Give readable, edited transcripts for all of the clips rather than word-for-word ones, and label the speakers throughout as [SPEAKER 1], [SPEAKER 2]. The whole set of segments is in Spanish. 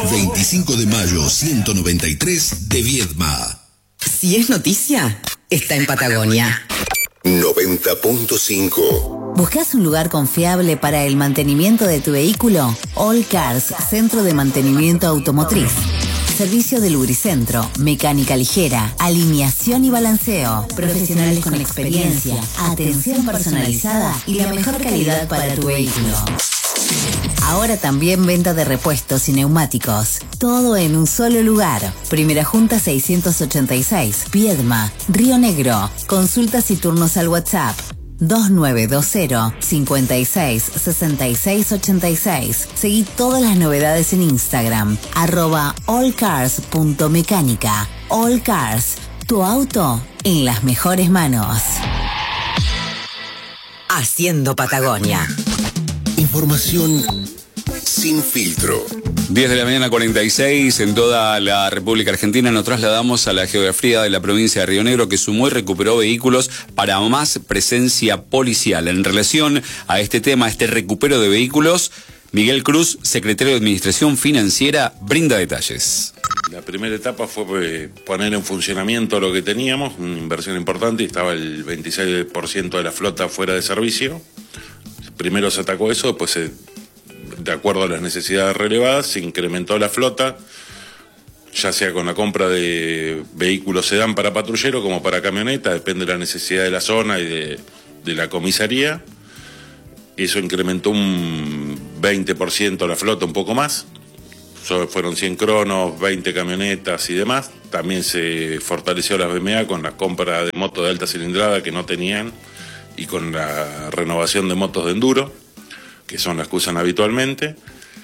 [SPEAKER 1] 25 de mayo 193 de Viedma.
[SPEAKER 2] Si es noticia, está en Patagonia.
[SPEAKER 1] 90.5.
[SPEAKER 3] ¿Buscas un lugar confiable para el mantenimiento de tu vehículo? All Cars, centro de mantenimiento automotriz. Servicio de lubricentro, mecánica ligera, alineación y balanceo. Profesionales con experiencia, atención personalizada y la mejor calidad para tu vehículo. Ahora también venta de repuestos y neumáticos. Todo en un solo lugar. Primera Junta 686, Viedma, Río Negro. Consultas y turnos al WhatsApp 2920 56 66 86. Seguí todas las novedades en Instagram @allcars.mecánica. All Cars, tu auto en las mejores manos.
[SPEAKER 2] Haciendo Patagonia.
[SPEAKER 1] Información sin filtro.
[SPEAKER 4] 10 de la mañana 46 en toda la República Argentina. Nos trasladamos a la geografía de la provincia de Río Negro, que sumó y recuperó vehículos para más presencia policial. En relación a este tema, este recupero de vehículos, Miguel Cruz, secretario de Administración Financiera, brinda detalles.
[SPEAKER 5] La primera etapa fue poner en funcionamiento lo que teníamos, una inversión importante, y estaba el 26% de la flota fuera de servicio. Primero se atacó eso, después de acuerdo a las necesidades relevadas, se incrementó la flota, ya sea con la compra de vehículos sedán para patrullero como para camioneta, depende de la necesidad de la zona y de la comisaría. Eso incrementó un 20% la flota, un poco más. Fueron 100 cronos, 20 camionetas y demás. También se fortaleció la BMA con la compra de motos de alta cilindrada que no tenían, y con la renovación de motos de enduro, que son las que usan habitualmente.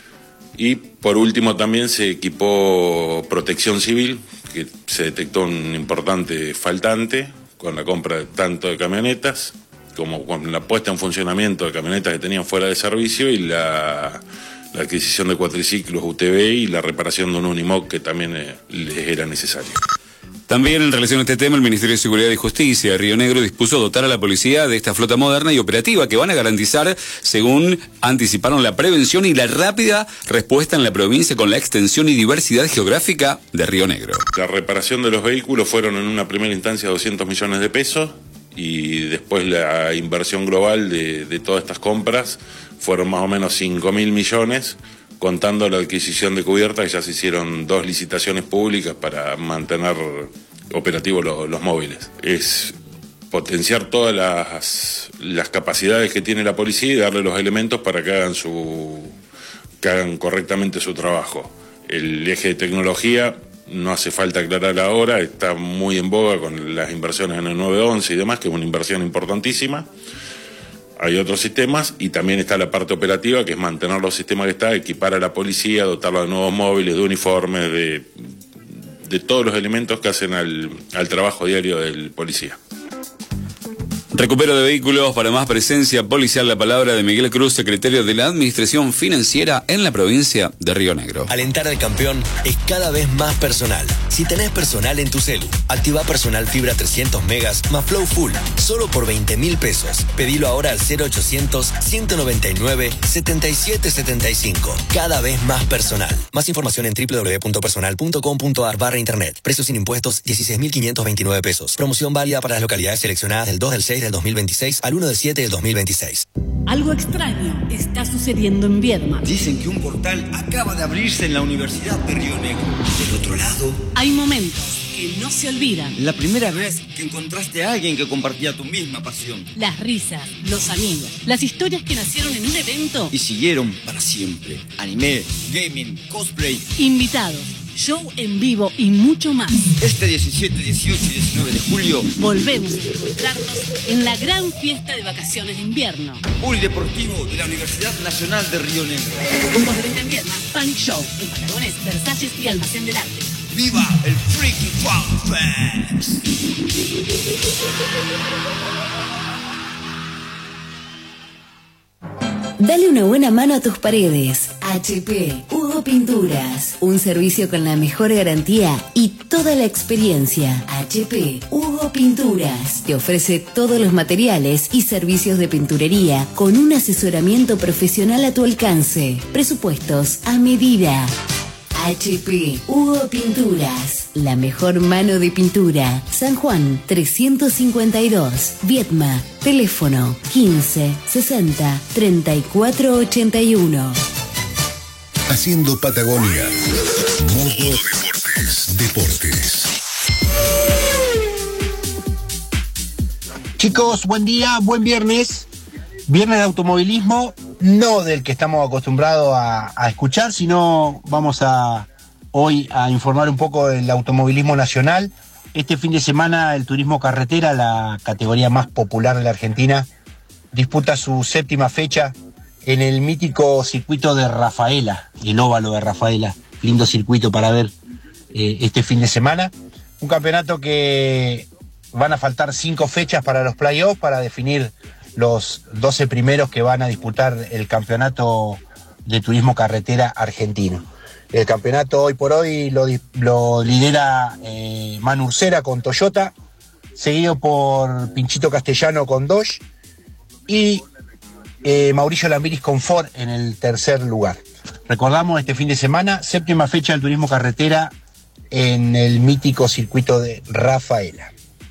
[SPEAKER 5] Y por último también se equipó protección civil, que se detectó un importante faltante con la compra tanto de camionetas como con la puesta en funcionamiento de camionetas que tenían fuera de servicio, y la adquisición de cuatriciclos UTV y la reparación de un Unimog que también les era necesario.
[SPEAKER 4] También en relación a este tema, el Ministerio de Seguridad y Justicia de Río Negro dispuso dotar a la policía de esta flota moderna y operativa que van a garantizar, según anticiparon, la prevención y la rápida respuesta en la provincia con la extensión y diversidad geográfica de Río Negro.
[SPEAKER 5] La reparación de los vehículos fueron en una primera instancia 200 millones de pesos, y después la inversión global de todas estas compras fueron más o menos 5.000 millones, contando la adquisición de cubiertas, que ya se hicieron 2 licitaciones públicas para mantener operativos los móviles. Es potenciar todas las capacidades que tiene la policía y darle los elementos para que hagan correctamente su trabajo. El eje de tecnología, no hace falta aclarar ahora, está muy en boga con las inversiones en el 911 y demás, que es una inversión importantísima. Hay otros sistemas, y también está la parte operativa, que es mantener los sistemas que está, equipar a la policía, dotarla de nuevos móviles, de uniformes, de todos los elementos que hacen al trabajo diario del policía.
[SPEAKER 4] Recupero de vehículos para más presencia policial, la palabra de Miguel Cruz, secretario de la Administración Financiera en la provincia de Río Negro.
[SPEAKER 6] Alentar al campeón es cada vez más personal. Si tenés personal en tu celu, activa personal fibra 300 megas más Flow Full, solo por 20.000 pesos. Pedilo ahora al 0800 199 7775. Cada vez más personal. Más información en www.personal.com.ar/internet. Precios sin impuestos 16.529 pesos. Promoción válida para las localidades seleccionadas del 2 del 6 del 2026 al 1 del 7 del 2026.
[SPEAKER 7] Algo extraño está sucediendo en Viedma.
[SPEAKER 8] Dicen que un portal acaba de abrirse en la Universidad de Río Negro. Del otro lado,
[SPEAKER 7] hay momentos que no se olvidan.
[SPEAKER 8] la primera vez que encontraste a alguien que compartía tu misma pasión.
[SPEAKER 7] Las risas, los amigos, las historias que nacieron en un evento
[SPEAKER 8] Y siguieron para siempre. Anime, gaming, cosplay.
[SPEAKER 7] invitados, show en vivo y mucho más.
[SPEAKER 8] Este 17, 18 y 19 de julio,
[SPEAKER 7] Volvemos a encontrarnos en la gran fiesta de vacaciones de invierno.
[SPEAKER 8] Polideportivo de la Universidad Nacional de Río Negro.
[SPEAKER 7] Puntos de venta en Viedma, Panic Show, en Patagones, Versalles y Almacén del Arte.
[SPEAKER 8] ¡Viva el Freaky Fun Fest!
[SPEAKER 3] Dale una buena mano a tus paredes. HP Hugo Pinturas. Un servicio con la mejor garantía y toda la experiencia. HP Hugo Pinturas. Te ofrece todos los materiales y servicios de pinturería con un asesoramiento profesional a tu alcance. Presupuestos a medida. HP Hugo Pinturas, la mejor mano de pintura. San Juan 352, Viedma, teléfono 15 60 34 81.
[SPEAKER 1] Haciendo Patagonia. Modo Deportes.
[SPEAKER 9] Chicos, buen día, buen viernes. Viernes de automovilismo, no del que estamos acostumbrados a escuchar, sino vamos hoy a informar un poco del automovilismo nacional. Este fin de semana el turismo carretera, la categoría más popular de la Argentina, disputa su 7ª fecha en el mítico circuito de Rafaela, el óvalo de Rafaela. Lindo circuito para ver este fin de semana. Un campeonato que van a faltar 5 fechas para los playoffs para definir los 12 primeros que van a disputar el campeonato de turismo carretera argentino. El campeonato hoy por hoy lo lidera Manu Ursera con Toyota, seguido por Pinchito Castellano con Dodge y Mauricio Lambiris con Ford en el tercer lugar. Recordamos, este fin de semana, 7ª fecha del turismo carretera en el mítico circuito de Rafaela.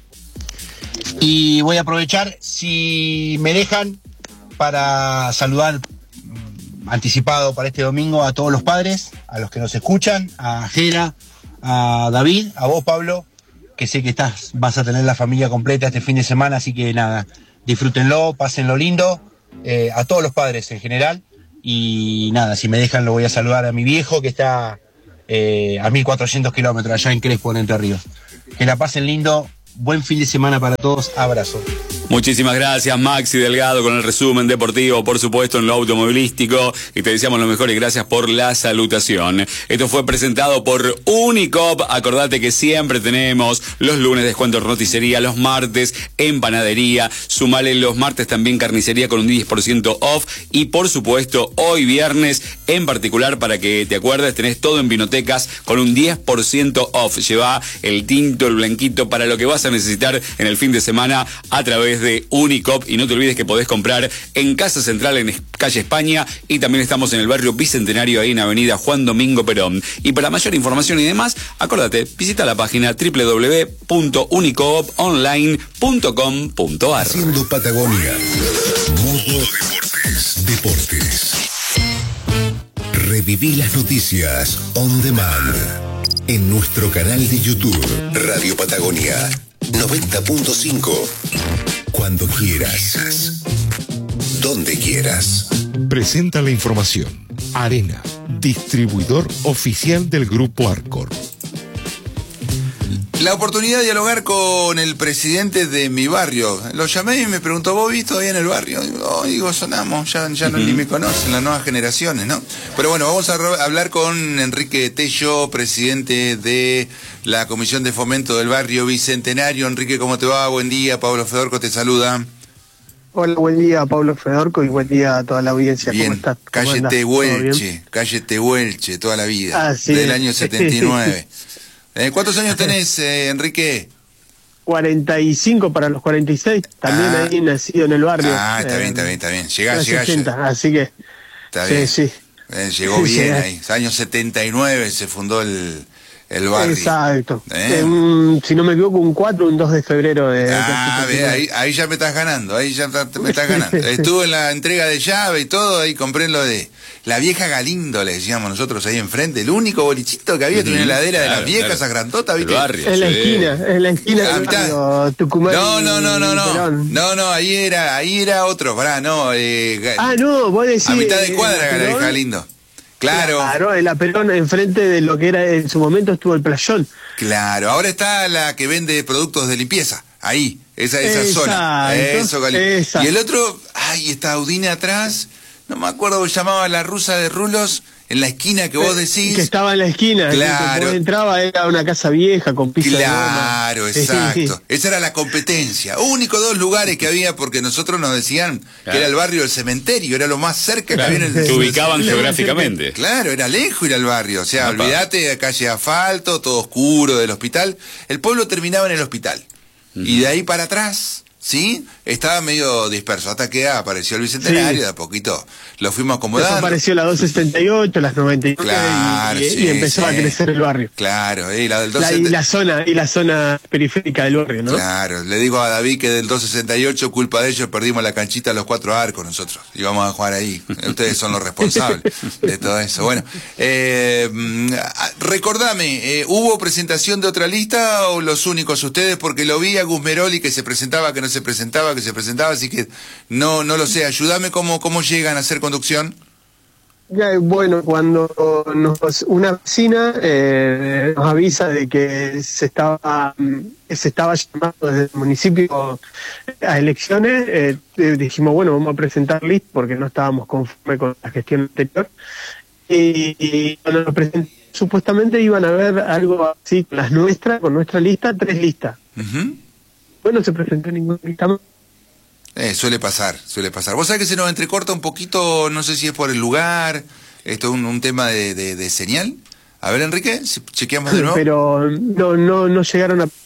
[SPEAKER 9] Y voy a aprovechar, si me dejan, para saludar anticipado para este domingo a todos los padres, a los que nos escuchan, a Jera, a David, a vos, Pablo, que sé que vas a tener la familia completa este fin de semana, así que nada, disfrútenlo, pásenlo lindo, a todos los padres en general, y nada, si me dejan lo voy a saludar a mi viejo que está a 1400 kilómetros allá en Crespo, en Entre Ríos. Que la pasen lindo. Buen fin de semana para todos, abrazo.
[SPEAKER 4] Muchísimas gracias, Maxi Delgado, con el resumen deportivo, por supuesto, en lo automovilístico, y te deseamos lo mejor y gracias por la salutación. Esto fue presentado por Unicop. Acordate que siempre tenemos los lunes descuento en roticería, los martes en panadería, sumale los martes también carnicería con un 10% off, y por supuesto, hoy viernes en particular, para que te acuerdes, tenés todo en vinotecas con un 10% off. Lleva el tinto, el blanquito, para lo que vas a necesitar en el fin de semana a través de Unicop. Y no te olvides que podés comprar en Casa Central, en calle España, y también estamos en el barrio Bicentenario, ahí en avenida Juan Domingo Perón. Y para mayor información y demás, acuérdate, visita la página www.unicoponline.com.ar.
[SPEAKER 1] Haciendo Patagonia. Modo Deportes. Reviví las noticias on demand en nuestro canal de YouTube, Radio Patagonia 90.5. Cuando quieras, donde quieras.
[SPEAKER 10] Presenta la información. Arena, distribuidor oficial del Grupo Arcor.
[SPEAKER 11] La oportunidad de dialogar con el presidente de mi barrio. Lo llamé y me preguntó, ¿vos viste todavía en el barrio? Digo, sonamos, ya no ni me conocen las nuevas generaciones, ¿no? Pero bueno, vamos a hablar con Enrique Tello, presidente de la Comisión de Fomento del Barrio Bicentenario. Enrique, ¿cómo te va? Buen día, Pablo Fedorco te saluda.
[SPEAKER 12] Hola, buen día, Pablo Fedorco, y buen día a toda la audiencia.
[SPEAKER 11] Bien.
[SPEAKER 12] ¿Cómo estás?
[SPEAKER 11] Calle Tehuelche, toda la vida, del año 79. ¿Cuántos años tenés, Enrique?
[SPEAKER 12] 45 para los 46, también ahí nacido en el barrio.
[SPEAKER 11] Está bien. Llegá.
[SPEAKER 12] Así que...
[SPEAKER 11] Está bien.
[SPEAKER 12] Sí.
[SPEAKER 11] Llegó bien ahí. Año 79 se fundó el barrio.
[SPEAKER 12] Exacto. Si no me equivoco, un 4 o un 2 de febrero de...
[SPEAKER 11] ahí ya me estás ganando, Estuve en la entrega de llave y todo, ahí compré lo de la vieja Galindo, le decíamos nosotros ahí enfrente, el único bolichito que había, tenía una heladera de las viejas, esa grandota, ¿viste?
[SPEAKER 12] En la esquina del barrio Tucumán.
[SPEAKER 11] No, ahí era otro, no,
[SPEAKER 12] vos decís...
[SPEAKER 11] A mitad de cuadra la vieja Galindo. Claro,
[SPEAKER 12] el Perón, enfrente de lo que era en su momento estuvo el Playón.
[SPEAKER 11] Claro, ahora está la que vende productos de limpieza, ahí, esa zona. Eso, Galindo. Y el otro, está Audine atrás, no me acuerdo cómo llamaba, la rusa de Rulos, en la esquina que vos decís.
[SPEAKER 12] Que estaba en la esquina.
[SPEAKER 11] Claro.
[SPEAKER 12] Vos entraba, era una casa vieja con piso de goma.
[SPEAKER 11] Claro, exacto. Esa era la competencia. Único 2 lugares que había, porque nosotros nos decían que era el barrio del cementerio, era lo más cerca que había en el...
[SPEAKER 4] Te ubicaban geográficamente.
[SPEAKER 11] Claro, era lejos ir al barrio. O sea, olvídate de calle de asfalto, todo oscuro del hospital. El pueblo terminaba en el hospital. Y de ahí para atrás ¿sí? Estaba medio disperso, hasta que apareció el Bicentenario, de a poquito lo fuimos acomodando.
[SPEAKER 12] Después apareció la 268, las 99,
[SPEAKER 11] claro,
[SPEAKER 12] y empezó a crecer el barrio.
[SPEAKER 11] Claro, y la del
[SPEAKER 12] y la zona periférica del barrio, ¿no?
[SPEAKER 11] Claro, le digo a David que del 268, culpa de ellos, perdimos la canchita a los 4 arcos nosotros, y vamos a jugar ahí. Ustedes son los responsables de todo eso. Bueno, recordame, ¿hubo presentación de otra lista o los únicos ustedes? Porque lo vi a Guzmeroli que se presentaba, que no se presentaba, que se presentaba, así que no lo sé. Ayúdame cómo llegan a hacer conducción.
[SPEAKER 12] Bueno, cuando una vecina nos avisa de que se estaba llamando desde el municipio a elecciones, dijimos, bueno, vamos a presentar lista porque no estábamos conformes con la gestión anterior. Y cuando nos presentamos, supuestamente iban a ver algo así con nuestra lista, 3 listas. Bueno, se presentó ninguna lista más.
[SPEAKER 11] Suele pasar. Vos sabés que se nos entrecorta un poquito, no sé si es por el lugar, esto es un tema de señal. A ver, Enrique, si chequeamos de nuevo.
[SPEAKER 12] Pero no llegaron a...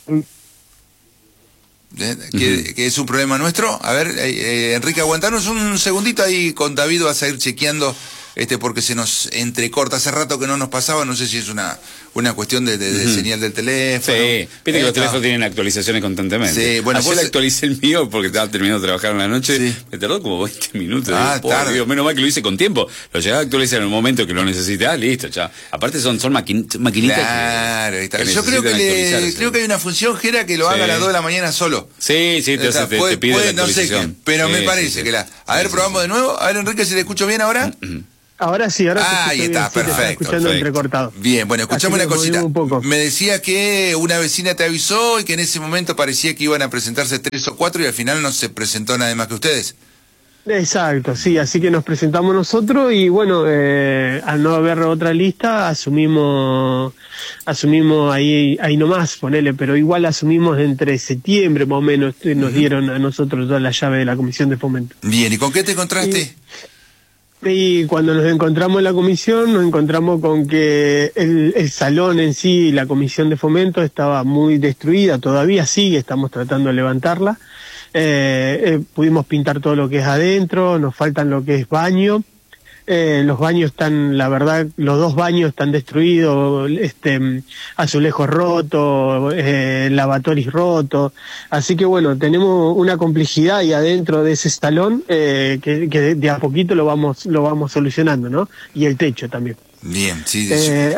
[SPEAKER 11] ¿Que es un problema nuestro? A ver, Enrique, aguantanos un segundito ahí, con David vas a ir chequeando, porque se nos entrecorta. Hace rato que no nos pasaba, no sé si es una cuestión de señal del teléfono.
[SPEAKER 4] Sí, viste que los teléfonos tienen actualizaciones constantemente. Sí, bueno, ayer actualicé el mío porque estaba terminando de trabajar en la noche. Sí. Me tardó como 20 minutos. Digo, menos mal que lo hice con tiempo. Lo llegué a actualizar en el momento que lo necesité. Listo, ya. Aparte son maquinitas.
[SPEAKER 11] Claro, que yo creo que hay una función, Gera, que lo haga a las 2 de la mañana solo.
[SPEAKER 4] Sí, te pide la actualización.
[SPEAKER 11] No sé pero me parece que A ver, probamos de nuevo. A ver, Enrique, si le escucho bien ahora.
[SPEAKER 12] Ahora sí,
[SPEAKER 11] ahí está,
[SPEAKER 12] bien,
[SPEAKER 11] perfecto.
[SPEAKER 12] Escuchando entrecortado.
[SPEAKER 11] Bien, bueno, escuchame una cosita. Me decía que una vecina te avisó y que en ese momento parecía que iban a presentarse 3 o 4 y al final no se presentó nadie más que ustedes.
[SPEAKER 12] Exacto, sí, así que nos presentamos nosotros y bueno, al no haber otra lista, asumimos ahí nomás, ponele, pero igual asumimos entre septiembre más o menos, nos dieron a nosotros toda la llave de la Comisión de Fomento.
[SPEAKER 11] Bien, ¿y con qué te encontraste?
[SPEAKER 12] Y cuando nos encontramos en la comisión, nos encontramos con que el salón en sí, la comisión de fomento, estaba muy destruida, todavía sigue, estamos tratando de levantarla. Pudimos pintar todo lo que es adentro, nos faltan lo que es baño. Los baños están, la verdad, los 2 baños están destruidos, azulejos rotos, lavatoris rotos, así que bueno, tenemos una complejidad ahí adentro de ese salón que de a poquito lo vamos solucionando, ¿no? Y el techo también.
[SPEAKER 11] Bien, sí.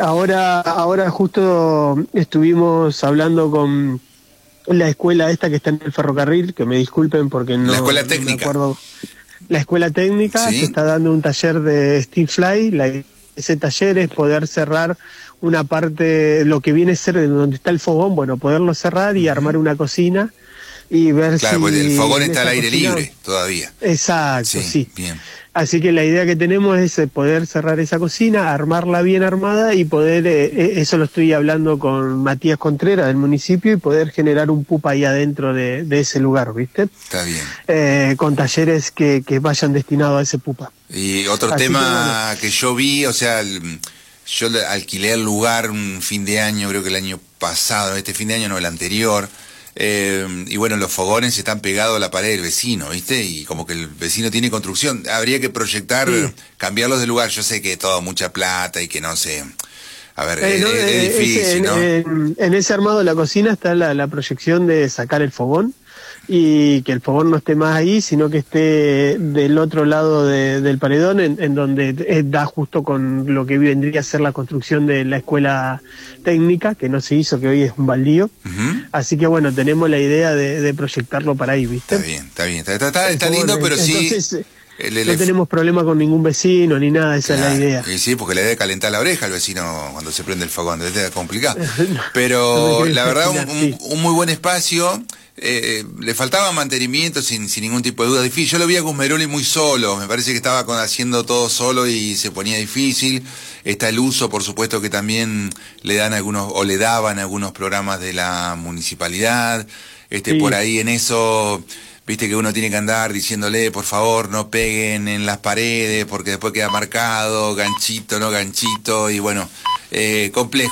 [SPEAKER 12] Ahora justo estuvimos hablando con la escuela esta que está en el ferrocarril, que me disculpen porque no...
[SPEAKER 11] La escuela técnica.
[SPEAKER 12] No me acuerdo. La escuela técnica se está dando un taller de Steel Fly. Ese taller es poder cerrar una parte, lo que viene a ser de donde está el fogón, bueno, poderlo cerrar y armar una cocina y ver
[SPEAKER 11] Claro, porque el fogón está al aire libre todavía.
[SPEAKER 12] Exacto, sí.
[SPEAKER 11] Bien.
[SPEAKER 12] Así que la idea que tenemos es poder cerrar esa cocina, armarla bien armada y poder, eso lo estoy hablando con Matías Contreras del municipio, y poder generar un pupa ahí adentro de ese lugar, ¿viste?
[SPEAKER 11] Está bien.
[SPEAKER 12] Con talleres que vayan destinados a ese pupa.
[SPEAKER 11] Y otro tema que yo vi, o sea, yo alquilé el lugar un fin de año, creo que el año pasado, este fin de año no, el anterior. Y bueno, los fogones están pegados a la pared del vecino, ¿viste? Y como que el vecino tiene construcción. Habría que proyectar, cambiarlos de lugar. Yo sé que todo mucha plata y que no sé. A ver, es difícil, ¿no?
[SPEAKER 12] En ese armado de la cocina está la proyección de sacar el fogón y que el fogón no esté más ahí, sino que esté del otro lado del paredón, en donde da justo con lo que vendría a ser la construcción de la escuela técnica, que no se hizo, que hoy es un baldío. Así que bueno, tenemos la idea de proyectarlo para ahí, ¿viste?
[SPEAKER 11] Está bien. Está lindo, pero
[SPEAKER 12] entonces, sí... no tenemos problema con ningún vecino ni nada, esa es la idea.
[SPEAKER 11] Y sí, porque le debe calentar la oreja al vecino cuando se prende el fogón, debe complicar. Pero la verdad, un muy buen espacio. Le faltaba mantenimiento sin ningún tipo de duda. Difícil. Yo lo vi a Guzmeroli muy solo, me parece que estaba haciendo todo solo y se ponía difícil. Está el uso, por supuesto, que también le dan le daban algunos programas de la municipalidad. Sí. Por ahí en eso, viste que uno tiene que andar diciéndole, por favor, no peguen en las paredes, porque después queda marcado, ganchito, no ganchito, y bueno, complejo.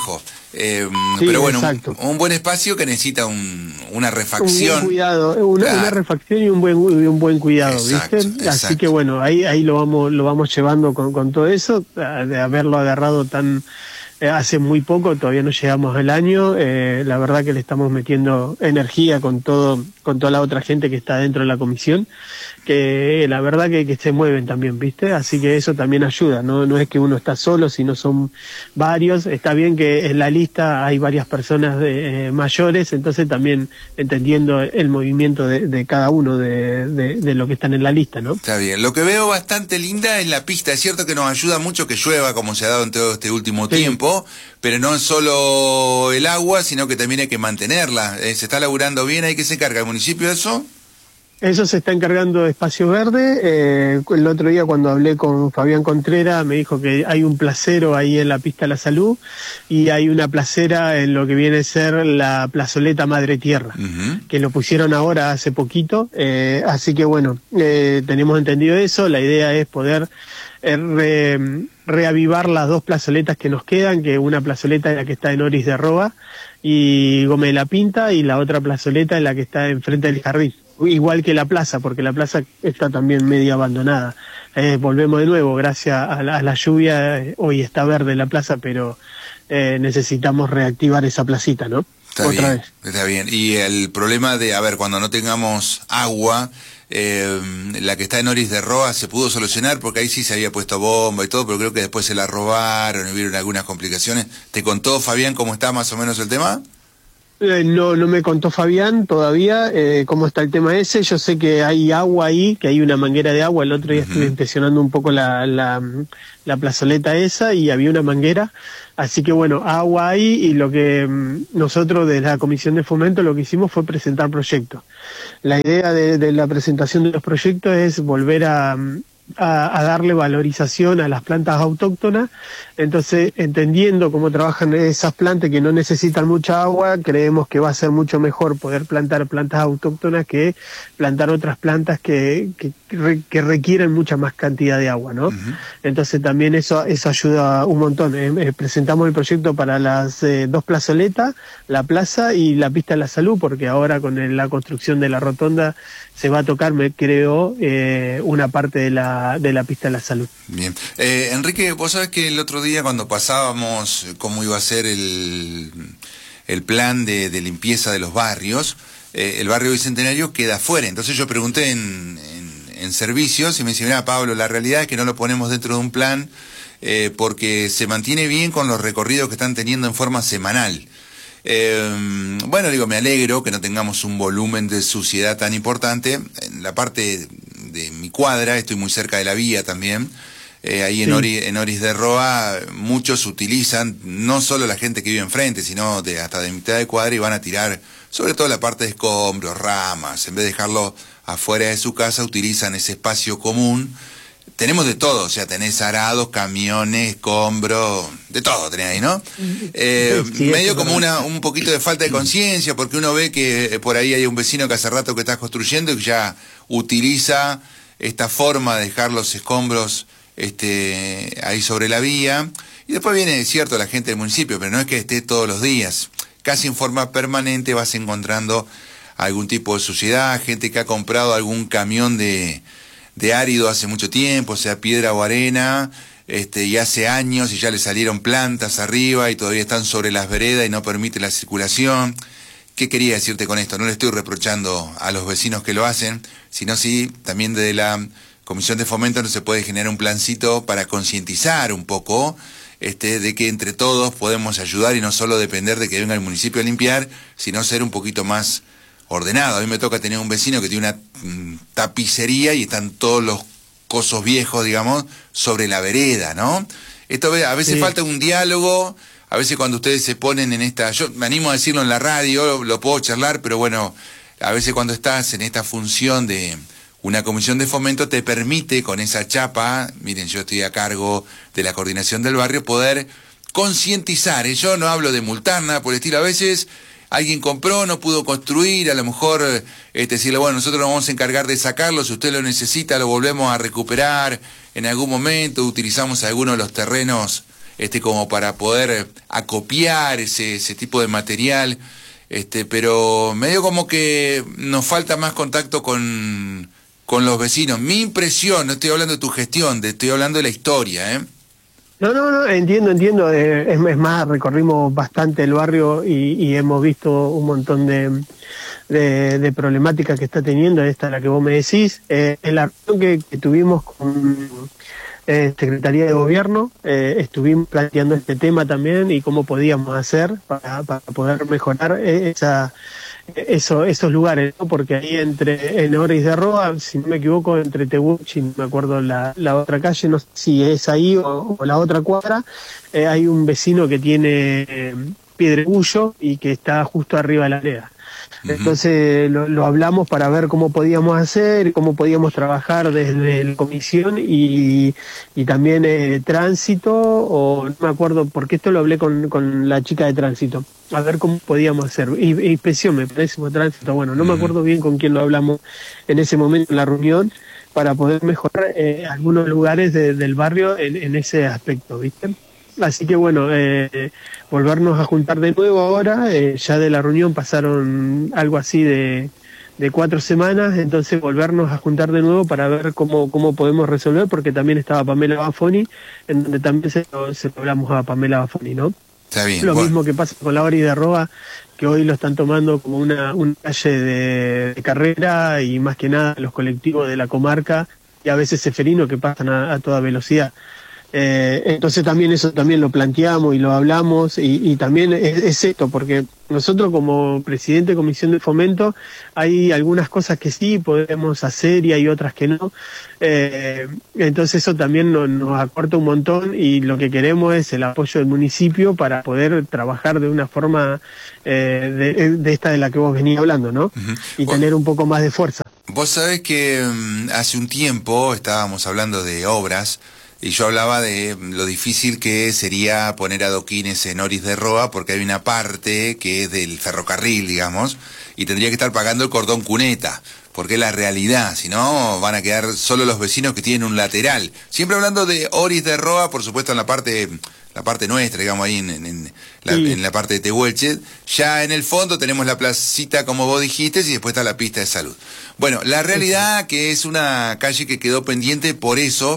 [SPEAKER 11] Sí, pero bueno, un buen espacio que necesita una refacción.
[SPEAKER 12] Un buen cuidado, una refacción y un buen cuidado, exacto, ¿viste? Exacto. Así que bueno, ahí lo vamos llevando con todo eso, de haberlo agarrado hace muy poco, todavía no llegamos al año, la verdad que le estamos metiendo energía con toda la otra gente que está dentro de la comisión, que la verdad que se mueven también, ¿viste? Así que eso también ayuda, no es que uno está solo, sino son varios. Está bien que en la lista hay varias personas mayores, entonces también entendiendo el movimiento de cada uno de lo que están en la lista, ¿no?
[SPEAKER 11] Está bien. Lo que veo bastante linda es la pista. Es cierto que nos ayuda mucho que llueva, como se ha dado en todo este último tiempo, pero no es solo el agua, sino que también hay que mantenerla. Se está laburando bien, ¿hay que se encarga el municipio de eso?
[SPEAKER 12] Eso se está encargando de Espacio Verde. El otro día cuando hablé con Fabián Contreras me dijo que hay un placero ahí en la pista de la Salud y hay una placera en lo que viene a ser la plazoleta Madre Tierra, que lo pusieron ahora hace poquito. Así que bueno, tenemos entendido eso. La idea es poder reavivar las dos plazoletas que nos quedan, que una plazoleta es la que está en Oris de Roa y Gómez de la Pinta, y la otra plazoleta es la que está enfrente del jardín. Igual que la plaza, porque la plaza está también medio abandonada. Volvemos de nuevo, gracias a la lluvia, hoy está verde la plaza, pero necesitamos reactivar esa placita, ¿no?
[SPEAKER 11] Está bien. Y el problema de, cuando no tengamos agua, la que está en Oris de Roa se pudo solucionar, porque ahí sí se había puesto bomba y todo, pero creo que después se la robaron y hubieron algunas complicaciones. ¿Te contó Fabián cómo está más o menos el tema?
[SPEAKER 12] No me contó Fabián todavía cómo está el tema ese. Yo sé que hay agua ahí, que hay una manguera de agua. El otro día estuve inspeccionando un poco la plazoleta esa y había una manguera. Así que bueno, agua ahí, y lo que nosotros de la Comisión de Fomento lo que hicimos fue presentar proyectos. La idea de la presentación de los proyectos es volver a darle valorización a las plantas autóctonas. Entonces, entendiendo cómo trabajan esas plantas que no necesitan mucha agua, creemos que va a ser mucho mejor poder plantar plantas autóctonas que plantar otras plantas que requieren mucha más cantidad de agua, ¿no? Entonces también eso ayuda un montón. Presentamos el proyecto para las dos plazoletas, la plaza y la pista de la Salud, porque ahora con la construcción de la rotonda se va a tocar, creo, una parte de la pista de la Salud.
[SPEAKER 11] Bien. Enrique, vos sabés que el otro día cuando pasábamos cómo iba a ser el plan de limpieza de los barrios, el barrio Bicentenario queda fuera. Entonces yo pregunté en servicios y me dice, mira Pablo, la realidad es que no lo ponemos dentro de un plan porque se mantiene bien con los recorridos que están teniendo en forma semanal. Bueno, digo, me alegro que no tengamos un volumen de suciedad tan importante. En la parte de mi cuadra, estoy muy cerca de la vía también, ahí en Oris de Roa, muchos utilizan, no solo la gente que vive enfrente, sino hasta de mitad de cuadra, y van a tirar sobre todo la parte de escombros, ramas, en vez de dejarlo afuera de su casa, utilizan ese espacio común. Tenemos de todo, o sea, tenés arados, camiones, escombros, de todo tenés ahí, ¿no? Medio como un poquito de falta de conciencia, porque uno ve que por ahí hay un vecino que hace rato que está construyendo y que ya utiliza esta forma de dejar los escombros ahí sobre la vía. Y después viene, es cierto, la gente del municipio, pero no es que esté todos los días. Casi en forma permanente vas encontrando algún tipo de suciedad, gente que ha comprado algún camión de árido hace mucho tiempo, sea piedra o arena, y hace años y ya le salieron plantas arriba y todavía están sobre las veredas y no permite la circulación. ¿Qué quería decirte con esto? No le estoy reprochando a los vecinos que lo hacen, sino sí, también desde la Comisión de Fomento no se puede generar un plancito para concientizar un poco de que entre todos podemos ayudar y no solo depender de que venga el municipio a limpiar, sino ser un poquito más ordenado. A mí me toca tener un vecino que tiene una tapicería y están todos los cosos viejos, digamos, sobre la vereda, ¿no? Esto a veces falta un diálogo, a veces cuando ustedes se ponen en esta... Yo me animo a decirlo en la radio, lo puedo charlar, pero bueno, a veces cuando estás en esta función de una comisión de fomento te permite con esa chapa, miren, yo estoy a cargo de la coordinación del barrio, poder concientizar. Yo no hablo de multar, nada por el estilo. A veces alguien compró, no pudo construir, a lo mejor decirle, bueno, nosotros nos vamos a encargar de sacarlo, si usted lo necesita lo volvemos a recuperar en algún momento, utilizamos algunos de los terrenos como para poder acopiar ese tipo de material, pero medio como que nos falta más contacto con los vecinos. Mi impresión, no estoy hablando de tu gestión, estoy hablando de la historia, ¿eh?
[SPEAKER 12] No, entiendo. Es más, recorrimos bastante el barrio y hemos visto un montón de problemáticas que está teniendo, esta la que vos me decís. En la reunión que tuvimos con Secretaría de Gobierno, estuvimos planteando este tema también y cómo podíamos hacer para poder mejorar esos lugares, ¿no? Porque ahí en Oris de Roa, si no me equivoco, entre Tehuchi, no me acuerdo la otra calle, no sé si es ahí o la otra cuadra, hay un vecino que tiene Piedregullo y que está justo arriba de la vereda. Entonces lo hablamos para ver cómo podíamos hacer, cómo podíamos trabajar desde la comisión y también tránsito, o no me acuerdo, porque esto lo hablé con la chica de tránsito, a ver cómo podíamos hacer. Inspección, me parece, tránsito, bueno, no me acuerdo bien con quién lo hablamos en ese momento en la reunión, para poder mejorar algunos lugares del barrio en ese aspecto, ¿viste? Así que bueno, volvernos a juntar de nuevo ahora, ya de la reunión pasaron algo así de 4 semanas, entonces volvernos a juntar de nuevo para ver cómo podemos resolver, porque también estaba Pamela Bafoni, en donde también se lo hablamos a Pamela Bafoni, ¿no?
[SPEAKER 11] Está bien.
[SPEAKER 12] Lo mismo que pasa con la Oris de Roa, que hoy lo están tomando como una calle de carrera y más que nada los colectivos de la comarca y a veces seferinos que pasan a toda velocidad. Entonces también eso también lo planteamos y lo hablamos y también es esto, porque nosotros como presidente de Comisión de Fomento hay algunas cosas que sí podemos hacer y hay otras que no, entonces eso también nos acorta un montón y lo que queremos es el apoyo del municipio para poder trabajar de una forma de esta de la que vos venías hablando, ¿no? Y tener un poco más de fuerza.
[SPEAKER 11] Vos sabés que hace un tiempo estábamos hablando de obras y yo hablaba de lo difícil que sería poner adoquines en Oris de Roa, porque hay una parte que es del ferrocarril, digamos, y tendría que estar pagando el cordón cuneta, porque es la realidad, si no van a quedar solo los vecinos que tienen un lateral. Siempre hablando de Oris de Roa, por supuesto en la parte nuestra, digamos ahí en la parte de Tehuelche. Ya en el fondo tenemos la placita, como vos dijiste, y después está la pista de salud. Bueno, la realidad que es una calle que quedó pendiente por eso.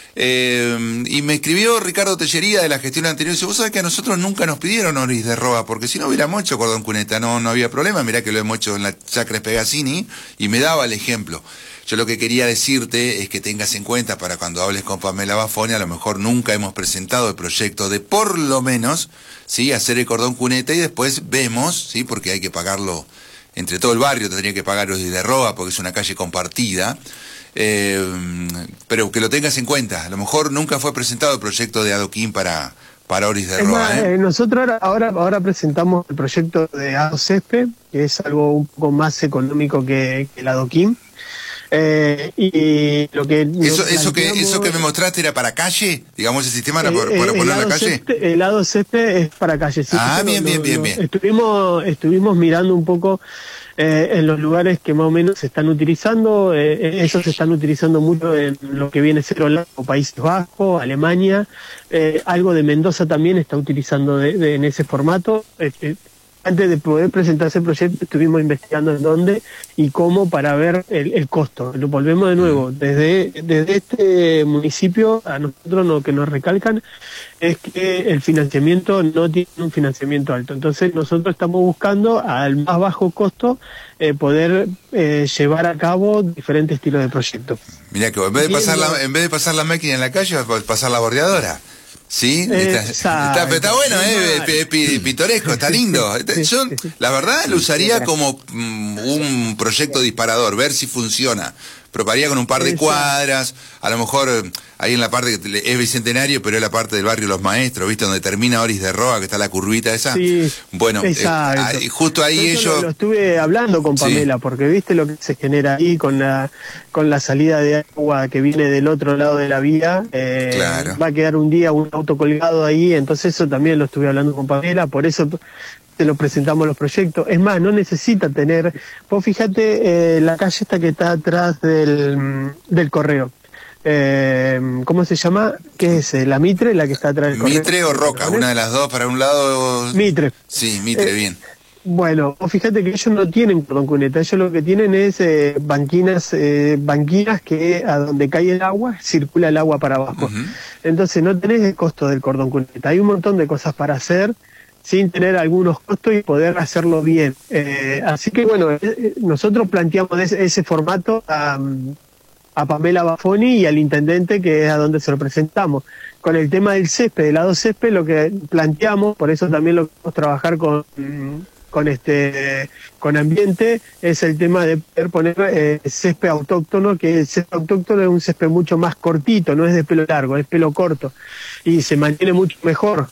[SPEAKER 11] Y me escribió Ricardo Tellería de la gestión anterior y dice, vos sabés que a nosotros nunca nos pidieron Oris de Roa, porque si no hubiéramos hecho cordón cuneta, no había problema. Mirá que lo hemos hecho en la Chacra Espegazzini y me daba el ejemplo. Yo lo que quería decirte es que tengas en cuenta para cuando hables con Pamela Bafoni, a lo mejor nunca hemos presentado el proyecto de por lo menos, ¿sí?, hacer el cordón cuneta y después vemos, ¿sí?, porque hay que pagarlo entre todo el barrio, tendría que pagar Oris de Roa porque es una calle compartida. Pero que lo tengas en cuenta, a lo mejor nunca fue presentado el proyecto de adoquín para Oris de Roa.
[SPEAKER 12] Nosotros ahora presentamos el proyecto de Ado Césped, que es algo un poco más económico que el adoquín. Y lo que
[SPEAKER 11] eso que me mostraste era para calle, digamos, ese sistema para poner en la calle.
[SPEAKER 12] El Ado Césped es para calle. Sí, bien. Estuvimos mirando un poco en los lugares que más o menos se están utilizando. Esos se están utilizando mucho en lo que viene a ser Holanda o Países Bajos, Alemania. Algo de Mendoza también está utilizando en ese formato. Antes de poder presentarse el proyecto estuvimos investigando en dónde y cómo para ver el costo. Lo volvemos de nuevo. Desde este municipio, a nosotros lo que nos recalcan es que el financiamiento no tiene un financiamiento alto. Entonces nosotros estamos buscando al más bajo costo poder llevar a cabo diferentes estilos de proyectos.
[SPEAKER 11] Mirá que en vez de pasar la máquina en la calle, vas a pasar la bordeadora. Sí, está bueno, pintoresco, está lindo. Yo, la verdad, lo usaría como un proyecto disparador, ver si funciona. Probaría con un par de cuadras, a lo mejor ahí en la parte que es Bicentenario, pero es la parte del barrio Los Maestros, ¿viste? Donde termina Oris de Roa, que está la curvita esa. Sí, bueno, justo ahí ellos...
[SPEAKER 12] Lo estuve hablando con Pamela, porque viste lo que se genera ahí con la salida de agua que viene del otro lado de la vía. Claro. Va a quedar un día un auto colgado ahí, entonces eso también lo estuve hablando con Pamela, por eso te lo presentamos los proyectos. Es más, no necesita tener... Vos fíjate la calle esta que está atrás del correo. ¿cómo se llama? ¿Qué es? ¿La Mitre? La que está atrás del corredor.
[SPEAKER 11] Mitre o Roca, una de las dos, para un lado.
[SPEAKER 12] Mitre.
[SPEAKER 11] Sí, Mitre, bien.
[SPEAKER 12] Bueno, fíjate que ellos no tienen cordón cuneta, ellos lo que tienen es banquinas que a donde cae el agua, circula el agua para abajo. Entonces no tenés el costo del cordón cuneta, hay un montón de cosas para hacer sin tener algunos costos y poder hacerlo bien. Así que bueno, nosotros planteamos ese formato a Pamela Bafoni y al intendente, que es a donde se lo presentamos. Con el tema del césped, del lado césped, lo que planteamos, por eso también lo queremos trabajar con ambiente, es el tema de poder poner césped autóctono, que el césped autóctono es un césped mucho más cortito, no es de pelo largo, es pelo corto y se mantiene mucho mejor.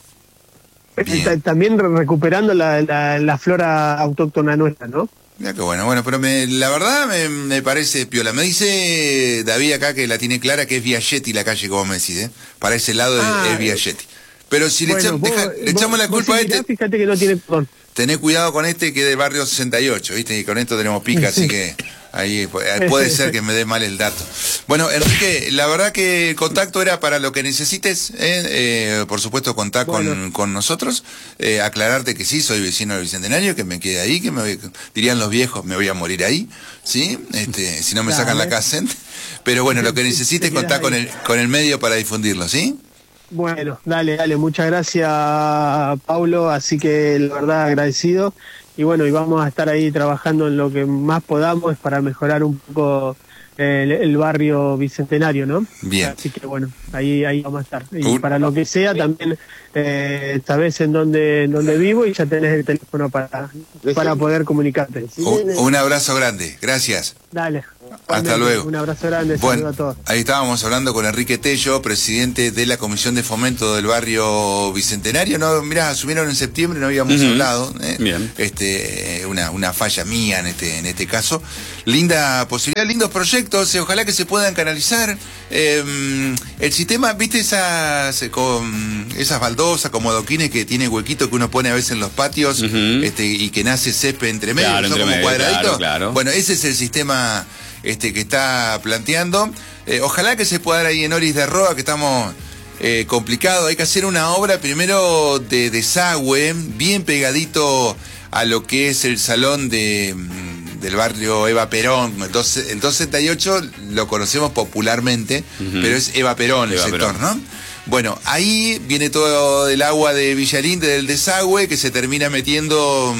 [SPEAKER 12] También recuperando la flora autóctona nuestra, ¿no?
[SPEAKER 11] Mira qué bueno, pero la verdad me parece piola. Me dice David acá que la tiene clara, que es Viachetti la calle, como me decís, ¿eh? Para ese lado es Viachetti. Pero si le echamos la culpa a este...
[SPEAKER 12] Fíjate que no tiene perdón.
[SPEAKER 11] Tené cuidado con este, que es del barrio 68, ¿viste? Y con esto tenemos pica, así que ahí puede ser que me dé mal el dato. Bueno, Enrique, la verdad que el contacto era para lo que necesites, por supuesto contá con nosotros, aclararte que sí, soy vecino del Bicentenario, que me quede ahí, que dirían los viejos, me voy a morir ahí, ¿sí? Si no me sacan la casa. Pero bueno, lo que necesites, contá con el medio para difundirlo, ¿sí?
[SPEAKER 12] Bueno, dale, muchas gracias, Paulo, así que la verdad agradecido, y bueno, y vamos a estar ahí trabajando en lo que más podamos para mejorar un poco el barrio Bicentenario, ¿no?
[SPEAKER 11] Bien.
[SPEAKER 12] Así que bueno, ahí vamos a estar. Y para lo que sea, también sabés en dónde vivo y ya tenés el teléfono para poder comunicarte.
[SPEAKER 11] Un abrazo grande, gracias.
[SPEAKER 12] Dale.
[SPEAKER 11] Hasta luego.
[SPEAKER 12] Un abrazo grande, saludo a todos.
[SPEAKER 11] Ahí estábamos hablando con Enrique Tello, presidente de la Comisión de Fomento del Barrio Bicentenario. No, mirá, asumieron en septiembre, no habíamos hablado.
[SPEAKER 4] Bien.
[SPEAKER 11] Una falla mía en este caso. Linda posibilidad, lindos proyectos, ojalá que se puedan canalizar. El sistema, ¿viste esas baldosas como adoquines que tiene huequito que uno pone a veces en los patios y que nace césped entre medio,
[SPEAKER 4] claro,
[SPEAKER 11] son como cuadraditos?
[SPEAKER 4] Claro.
[SPEAKER 11] Bueno, ese es el sistema que está planteando. Ojalá que se pueda dar ahí en Oris de Roa, que estamos complicados. Hay que hacer una obra primero de desagüe, bien pegadito a lo que es el salón del barrio Eva Perón. El 268 lo conocemos popularmente, pero es Eva Perón el sector, ¿no? Bueno, ahí viene todo el agua de Villalinde, del desagüe, que se termina metiendo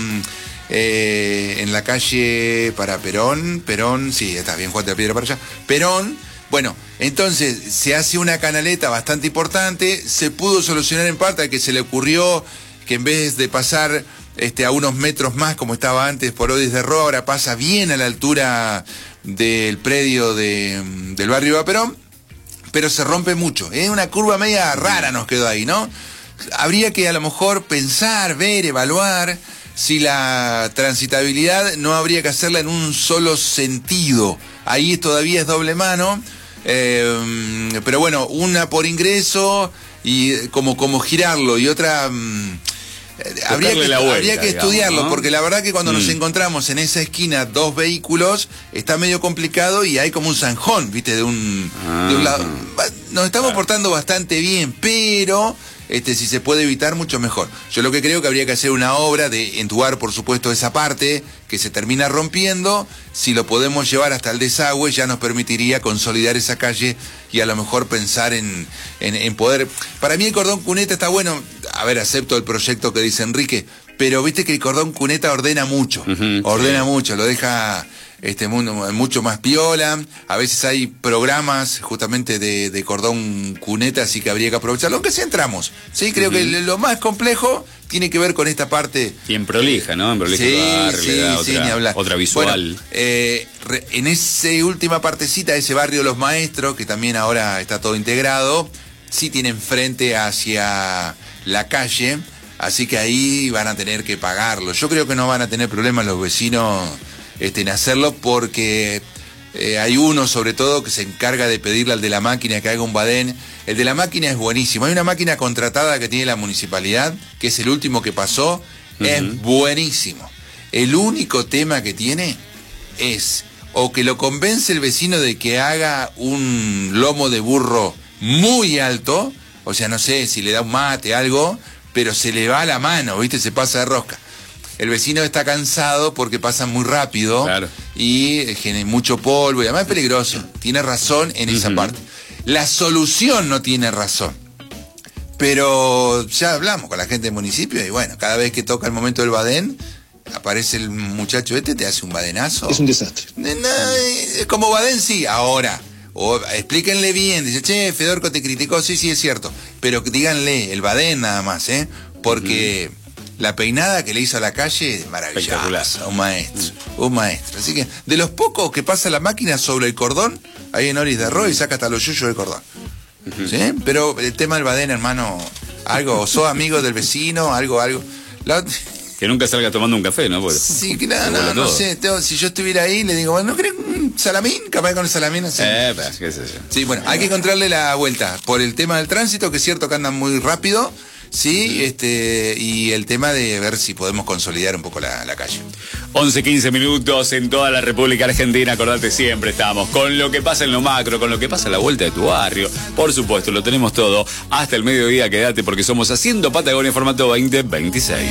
[SPEAKER 11] en la calle para Perón, sí, está bien, Juan de la Piedra para allá, Perón. Bueno, entonces se hace una canaleta bastante importante, se pudo solucionar en parte a que se le ocurrió que en vez de pasar a unos metros más como estaba antes por Oris de Roa, ahora pasa bien a la altura del predio del barrio Eva Perón, pero se rompe mucho, una curva media rara nos quedó ahí, ¿no? Habría que a lo mejor pensar, ver, evaluar si la transitabilidad no habría que hacerla en un solo sentido. Ahí todavía es doble mano, pero bueno, una por ingreso y como girarlo, y otra habría que estudiarlo, ¿no? Porque la verdad que cuando nos encontramos en esa esquina dos vehículos está medio complicado y hay como un zanjón, ¿viste? De un lado. Nos estamos portando bastante bien, pero si se puede evitar, mucho mejor. Yo lo que creo que habría que hacer una obra de entubar, por supuesto, esa parte que se termina rompiendo. Si lo podemos llevar hasta el desagüe, ya nos permitiría consolidar esa calle y a lo mejor pensar en poder... Para mí el cordón cuneta está bueno. A ver, acepto el proyecto que dice Enrique, pero viste que el cordón cuneta ordena mucho. Mucho, lo deja... mucho más piola. A veces hay programas justamente de cordón cuneta, así que habría que aprovecharlo, aunque sea entramos. Sí, creo que lo más complejo tiene que ver con esta parte.
[SPEAKER 4] Y en prolija, ¿no? En prolija otra visual.
[SPEAKER 11] Bueno, en esa última partecita de ese barrio Los Maestros, que también ahora está todo integrado, sí tienen frente hacia la calle, así que ahí van a tener que pagarlo. Yo creo que no van a tener problemas los vecinos en hacerlo, porque hay uno sobre todo que se encarga de pedirle al de la máquina que haga un badén. El de la máquina es buenísimo. Hay una máquina contratada que tiene la municipalidad, que es el último que pasó, es buenísimo. El único tema que tiene es o que lo convence el vecino de que haga un lomo de burro muy alto, o sea, no sé, si le da un mate, algo, pero se le va la mano, ¿viste? Se pasa de rosca. El vecino está cansado porque pasa muy rápido, claro, y genera mucho polvo y además es peligroso. Tiene razón en esa parte. La solución no tiene razón. Pero ya hablamos con la gente del municipio y bueno, cada vez que toca el momento del badén, aparece el muchacho te hace un badenazo.
[SPEAKER 13] Es un desastre.
[SPEAKER 11] Como badén sí, ahora. O explíquenle bien, dice, che, Fedorco te criticó, sí, es cierto. Pero díganle, el badén nada más, porque la peinada que le hizo a la calle es maravillosa. Un maestro. Así que, de los pocos que pasa la máquina sobre el cordón, ahí en Oris de Arroyo y saca hasta los yuyos del cordón. ¿Sí? Pero el tema del badén, hermano, algo, sos amigo del vecino, algo.
[SPEAKER 4] Que nunca salga tomando un café, ¿no? Porque
[SPEAKER 11] sí, que no sé, si yo estuviera ahí, le digo, bueno, ¿no querés un salamín? Capaz con el salamín así.
[SPEAKER 4] Qué sé yo.
[SPEAKER 11] Sí, bueno, hay que encontrarle la vuelta por el tema del tránsito, que es cierto que andan muy rápido, sí, y el tema de ver si podemos consolidar un poco la calle.
[SPEAKER 4] 11-15 minutos en toda la República Argentina. Acordate, siempre estamos con lo que pasa en lo macro, con lo que pasa a la vuelta de tu barrio. Por supuesto, lo tenemos todo hasta el mediodía. Quédate porque somos Haciendo Patagonia en formato 2026.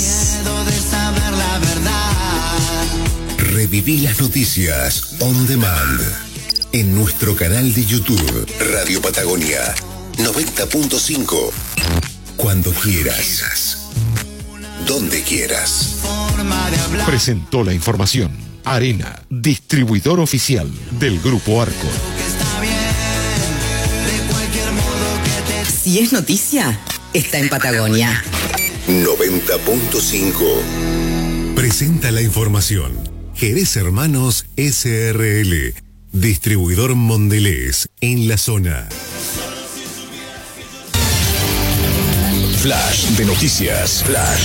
[SPEAKER 1] Reviví las noticias on demand en nuestro canal de YouTube Radio Patagonia 90.5. Cuando quieras, donde quieras.
[SPEAKER 10] Presentó la información Arena, distribuidor oficial del Grupo Arco.
[SPEAKER 2] Si es noticia, está en Patagonia.
[SPEAKER 1] 90.5. Presenta la información Jerez Hermanos SRL, distribuidor Mondelez en la zona. Flash de noticias.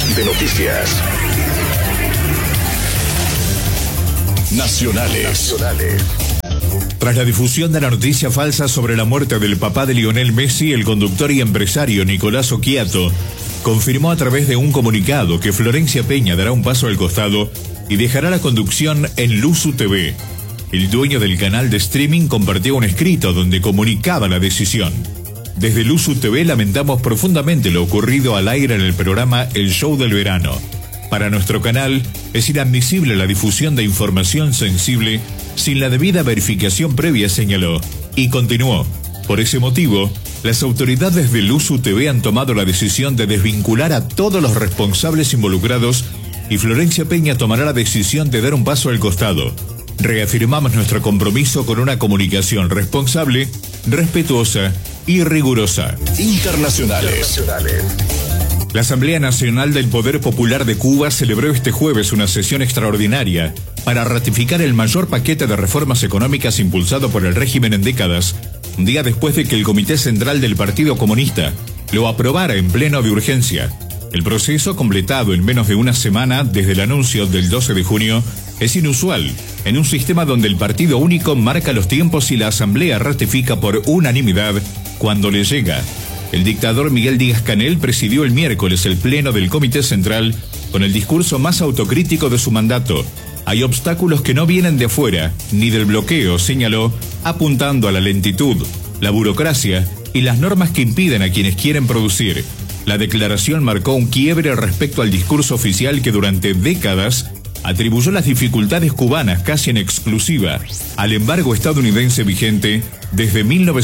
[SPEAKER 1] Nacionales.
[SPEAKER 14] Tras la difusión de la noticia falsa sobre la muerte del papá de Lionel Messi, el conductor y empresario Nicolás Occhiato confirmó a través de un comunicado que Florencia Peña dará un paso al costado y dejará la conducción en Luzu TV. El dueño del canal de streaming compartió un escrito donde comunicaba la decisión. Desde Luzu TV lamentamos profundamente lo ocurrido al aire en el programa El Show del Verano. Para nuestro canal es inadmisible la difusión de información sensible sin la debida verificación previa, señaló, y continuó. Por ese motivo, las autoridades de Luzu TV han tomado la decisión de desvincular a todos los responsables involucrados y Florencia Peña tomará la decisión de dar un paso al costado. Reafirmamos nuestro compromiso con una comunicación responsable, respetuosa y rigurosa.
[SPEAKER 1] Internacionales.
[SPEAKER 14] La Asamblea Nacional del Poder Popular de Cuba celebró este jueves una sesión extraordinaria para ratificar el mayor paquete de reformas económicas impulsado por el régimen en décadas, un día después de que el Comité Central del Partido Comunista lo aprobara en pleno de urgencia. El proceso, completado en menos de una semana desde el anuncio del 12 de junio, es inusual en un sistema donde el partido único marca los tiempos y la Asamblea ratifica por unanimidad cuando le llega. El dictador Miguel Díaz-Canel presidió el miércoles el pleno del Comité Central con el discurso más autocrítico de su mandato. Hay obstáculos que no vienen de afuera, ni del bloqueo, señaló, apuntando a la lentitud, la burocracia y las normas que impiden a quienes quieren producir. La declaración marcó un quiebre respecto al discurso oficial que durante décadas atribuyó las dificultades cubanas casi en exclusiva al embargo estadounidense vigente desde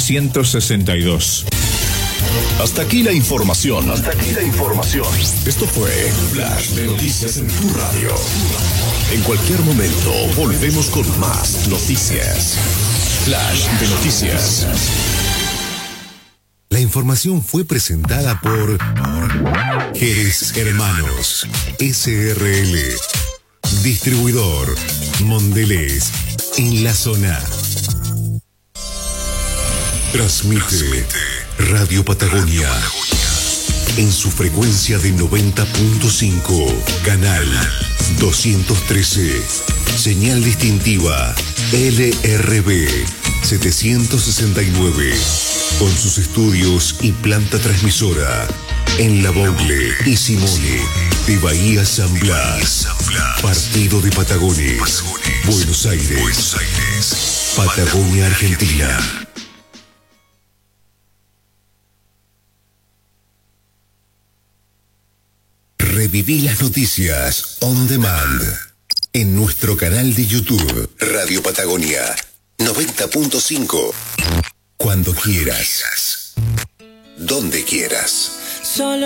[SPEAKER 14] 1962.
[SPEAKER 1] Hasta aquí la información. Esto fue Flash de Noticias en tu radio. En cualquier momento volvemos con más noticias. Flash de Noticias. La información fue presentada por Jerez Hermanos SRL, distribuidor Mondelez en la zona. Transmite Radio Patagonia en su frecuencia de 90.5, canal 213, señal distintiva LRB 769, con sus estudios y planta transmisora en La Bogle y Simone. De Bahía San Blas. Partido de Patagones. Buenos Aires. Patagonia, Argentina. Reviví las noticias on demand en nuestro canal de YouTube Radio Patagonia 90.5. Cuando quieras, donde quieras.
[SPEAKER 13] Solo